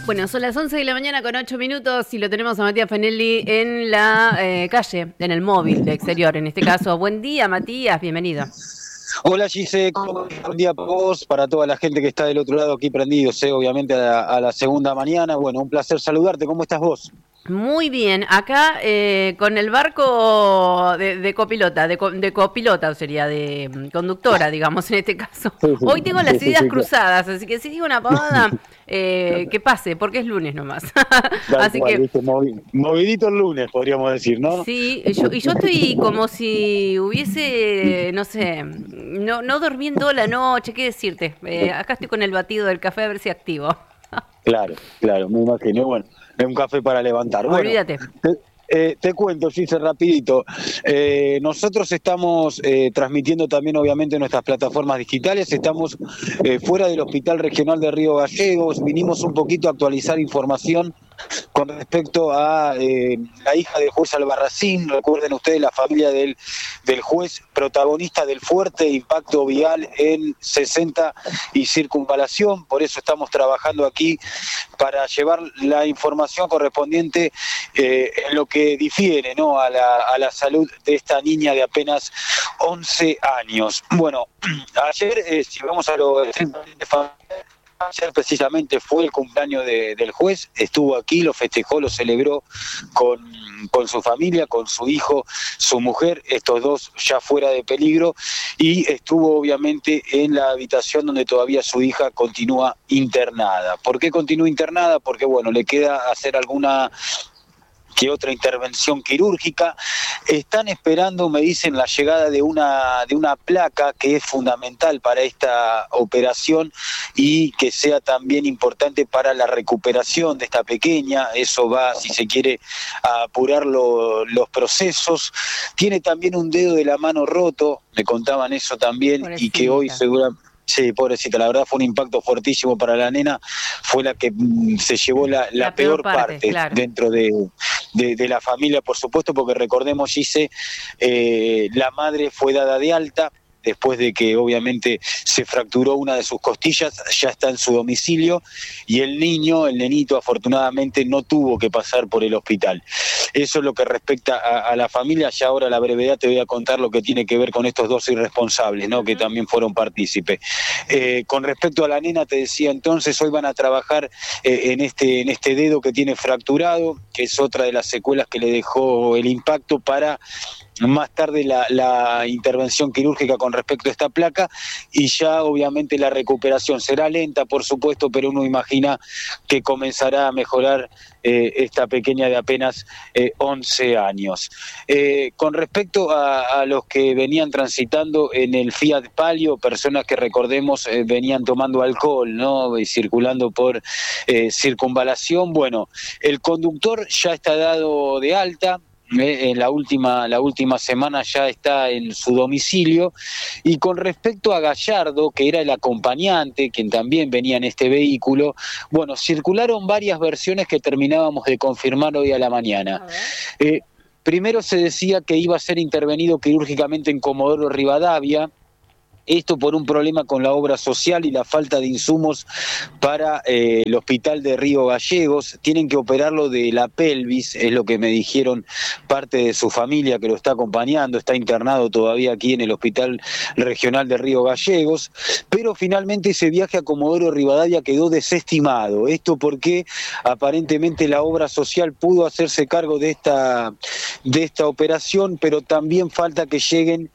Bueno, son las 11 de la mañana con 8 minutos y lo tenemos a Matías Fanelli en la calle, en el móvil de Exterior, en este caso. Buen día, Matías, bienvenido. Hola Gise, buen día para vos, para toda la gente que está del otro lado aquí prendidos, obviamente a la segunda mañana. Bueno, un placer saludarte, ¿cómo estás vos? Muy bien, acá con el barco de copilota, de copilota, o sería de conductora, digamos, en este caso. Sí, Hoy tengo las ideas sí. cruzadas, así que si digo una pavada, que pase, porque es lunes nomás. Así Cual, que ¿viste? Movidito el lunes, podríamos decir, ¿no? sí, yo estoy como si hubiese, no sé, no durmiendo la noche, ¿qué decirte? Acá estoy con el batido del café a ver si activo. Claro, me imagino. Bueno, es un café para levantar. Bueno, Olvídate. te cuento, Gise, rapidito. Nosotros estamos transmitiendo también, obviamente, en nuestras plataformas digitales. Estamos fuera del Hospital Regional de Río Gallegos. Vinimos un poquito a actualizar información con respecto a la hija del juez Albarracín. Recuerden ustedes, la familia del juez protagonista del fuerte impacto vial en 60 y Circunvalación. Por eso estamos trabajando aquí para llevar la información correspondiente en lo que difiere, ¿no?, a la salud de esta niña de apenas 11 años. Bueno, ayer, si vamos a lo estrictamente familiar, ayer precisamente fue el cumpleaños del juez, estuvo aquí, lo festejó, lo celebró con su familia, con su hijo, su mujer, estos dos ya fuera de peligro, y estuvo obviamente en la habitación donde todavía su hija continúa internada. ¿Por qué continúa internada? Porque, bueno, le queda hacer alguna que otra intervención quirúrgica. Están esperando, me dicen, la llegada de una placa que es fundamental para esta operación y que sea también importante para la recuperación de esta pequeña. Eso va, si se quiere, a apurar los procesos. Tiene también un dedo de la mano roto, me contaban eso también, pobrecita. Y que hoy seguramente... Sí, pobrecita, la verdad fue un impacto fuertísimo para la nena, fue la que se llevó la peor parte claro, dentro de la familia, por supuesto, porque recordemos, Gise, la madre fue dada de alta, después de que obviamente se fracturó una de sus costillas, ya está en su domicilio, y el nenito afortunadamente no tuvo que pasar por el hospital. Eso es lo que respecta a la familia. Ya ahora a la brevedad te voy a contar lo que tiene que ver con estos dos irresponsables, ¿no?, que también fueron partícipes. Con respecto a la nena, te decía entonces, hoy van a trabajar en este dedo que tiene fracturado, que es otra de las secuelas que le dejó el impacto, para más tarde la intervención quirúrgica con respecto a esta placa, y ya obviamente la recuperación será lenta, por supuesto, pero uno imagina que comenzará a mejorar esta pequeña de apenas 11 años. Con respecto a los que venían transitando en el Fiat Palio, personas que, recordemos, venían tomando alcohol, ¿no?, y circulando por Circunvalación, bueno, el conductor ya está dado de alta. En la última semana ya está en su domicilio. Y con respecto a Gallardo, que era el acompañante, quien también venía en este vehículo, bueno, circularon varias versiones que terminábamos de confirmar hoy a la mañana. Primero se decía que iba a ser intervenido quirúrgicamente en Comodoro Rivadavia. Esto por un problema con la obra social y la falta de insumos para el hospital de Río Gallegos. Tienen que operarlo de la pelvis, es lo que me dijeron parte de su familia que lo está acompañando. Está internado todavía aquí en el Hospital Regional de Río Gallegos, pero finalmente ese viaje a Comodoro Rivadavia quedó desestimado. Esto porque aparentemente la obra social pudo hacerse cargo de esta operación, pero también falta que lleguen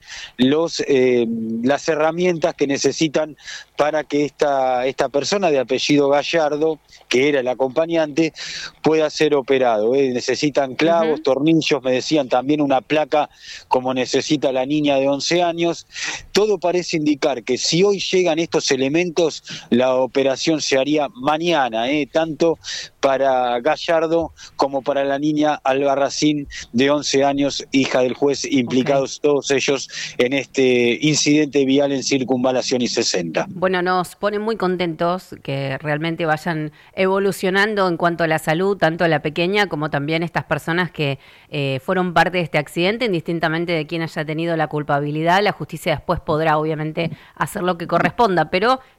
las herramientas que necesitan para que esta persona de apellido Gallardo, que era el acompañante, pueda ser operado. Necesitan clavos, tornillos, me decían también una placa como necesita la niña de 11 años. Todo parece indicar que si hoy llegan estos elementos, la operación se haría mañana, tanto para Gallardo como para la niña Albarracín de 11 años, hija del juez, implicados todos ellos en este incidente vial en Circunvalación y 60. Bueno, nos pone muy contentos que realmente vayan evolucionando en cuanto a la salud, tanto a la pequeña como también estas personas que fueron parte de este accidente, indistintamente de quién haya tenido la culpabilidad. La justicia después podrá obviamente hacer lo que corresponda, pero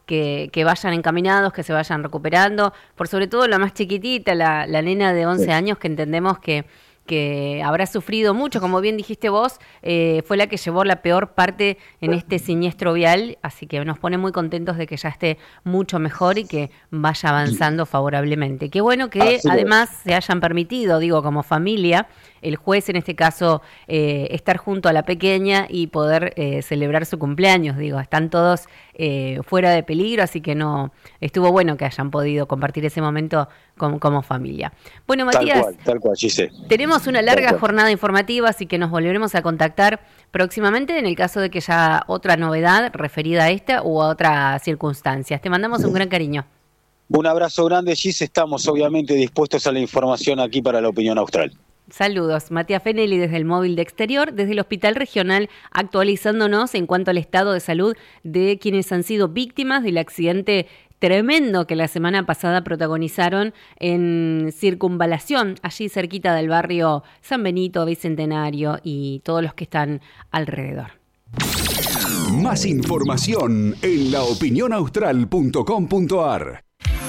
que vayan encaminados, que se vayan recuperando, por sobre todo la más chiquitita, la nena de 11 años, que entendemos que habrá sufrido mucho, como bien dijiste vos, fue la que llevó la peor parte en este siniestro vial, así que nos pone muy contentos de que ya esté mucho mejor y que vaya avanzando favorablemente. Qué bueno que además se hayan permitido, digo, como familia, el juez en este caso, estar junto a la pequeña y poder celebrar su cumpleaños, digo, están todos fuera de peligro, así que no estuvo bueno que hayan podido compartir ese momento como familia. Bueno, Matías, tal cual, Gise. Tenemos una larga jornada informativa, así que nos volveremos a contactar próximamente en el caso de que haya otra novedad referida a esta u a otras circunstancias. Te mandamos un gran cariño. Un abrazo grande, Gise. Estamos obviamente dispuestos a la información aquí para la Opinión Austral. Saludos, Matías Fenelli desde el móvil de Exterior, desde el Hospital Regional, actualizándonos en cuanto al estado de salud de quienes han sido víctimas del accidente tremendo que la semana pasada protagonizaron en Circunvalación, allí cerquita del barrio San Benito, Bicentenario y todos los que están alrededor. Más información en laopinionaustral.com.ar.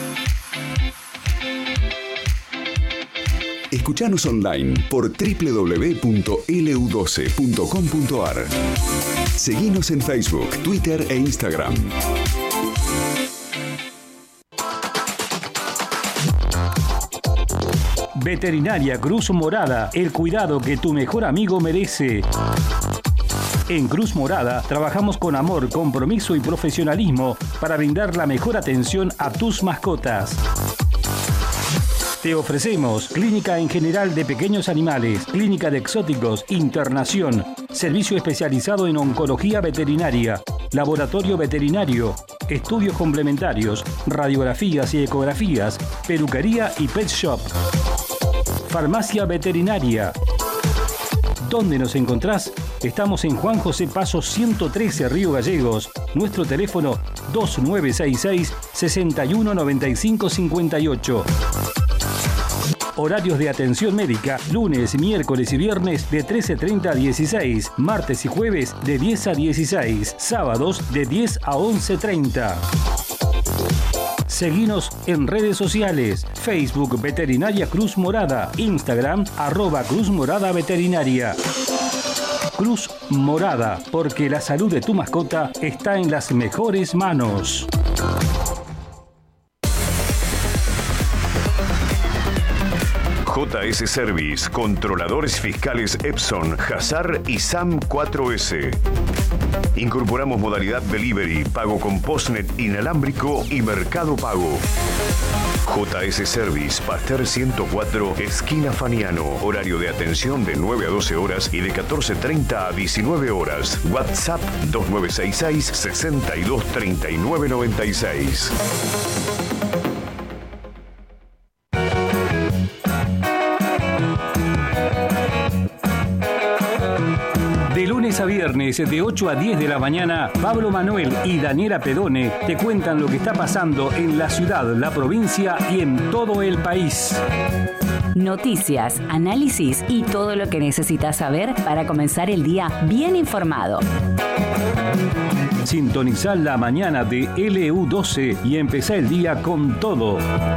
Escuchanos online por www.lu12.com.ar. Seguinos en Facebook, Twitter e Instagram. Veterinaria Cruz Morada, el cuidado que tu mejor amigo merece. En Cruz Morada trabajamos con amor, compromiso y profesionalismo para brindar la mejor atención a tus mascotas. Te ofrecemos clínica en general de pequeños animales, clínica de exóticos, internación, servicio especializado en oncología veterinaria, laboratorio veterinario, estudios complementarios, radiografías y ecografías, peluquería y pet shop. Farmacia veterinaria. ¿Dónde nos encontrás? Estamos en Juan José Paso 113, Río Gallegos. Nuestro teléfono 2966 619558. Horarios de atención médica, lunes, miércoles y viernes de 13:30 a 16, martes y jueves de 10 a 16, sábados de 10 a 11:30. Seguinos en redes sociales, Facebook Veterinaria Cruz Morada, Instagram @Cruz Morada Veterinaria. Cruz Morada, porque la salud de tu mascota está en las mejores manos. JS Service, controladores fiscales Epson, Hazar y SAM 4S. Incorporamos modalidad delivery, pago con postnet inalámbrico y mercado pago. JS Service, Pasteur 104, esquina Faniano. Horario de atención de 9 a 12 horas y de 14:30 a 19 horas. WhatsApp 2966 623996. De lunes a viernes, de 8 a 10 de la mañana, Pablo Manuel y Daniela Pedone te cuentan lo que está pasando en la ciudad, la provincia y en todo el país. Noticias, análisis y todo lo que necesitas saber para comenzar el día bien informado. Sintonizá la mañana de LU12 y empezá el día con todo.